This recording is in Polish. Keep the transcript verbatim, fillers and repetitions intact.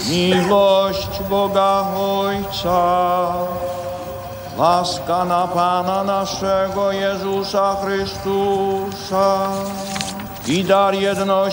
Miłość Boga Ojca, łaska na Pana naszego Jezusa Chrystusa i dar jedności